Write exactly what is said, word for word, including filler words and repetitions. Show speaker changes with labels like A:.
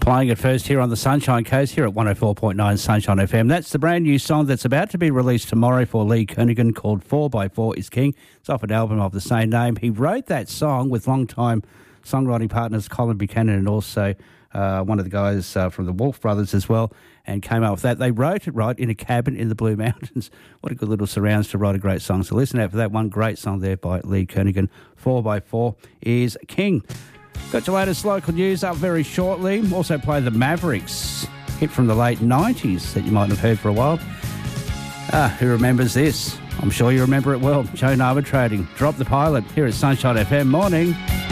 A: Playing it first here on the Sunshine Coast, here at one oh four point nine Sunshine F M. That's the brand new song that's about to be released tomorrow for Lee Kernaghan, called four by four is King. It's off an album of the same name. He wrote that song with long-time songwriting partners Colin Buchanan and also uh, one of the guys uh, from the Wolf Brothers as well, and came up with that. They wrote it right in a cabin in the Blue Mountains. What a good little surrounds to write a great song. So listen out for that one great song there by Lee Kernaghan. four by four is King. Got your latest local news up very shortly. Also play the Mavericks, hit from the late nineties that you might have heard for a while. Ah, who remembers this? I'm sure you remember it well. Joan Armatrading, Drop the Pilot, here at Sunshine F M. Morning.